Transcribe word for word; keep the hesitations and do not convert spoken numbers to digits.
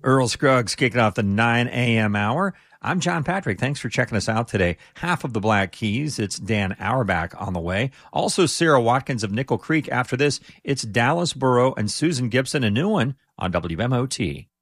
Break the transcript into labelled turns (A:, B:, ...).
A: Earl Scruggs kicking off the nine a.m. hour. I'm John Patrick. Thanks for checking us out today. Half of the Black Keys. It's Dan Auerbach on the way. Also, Sarah Watkins of Nickel Creek. After this, it's Dallas Burrow and Susan Gibson, a new one on W M O T.